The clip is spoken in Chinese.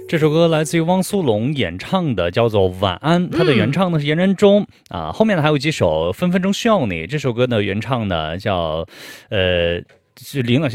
这首歌来自于汪苏泷演唱的，叫做《晚安》。它的原唱呢是严仁中啊，后面呢还有几首《分分钟需要你》。这首歌的原唱呢叫是林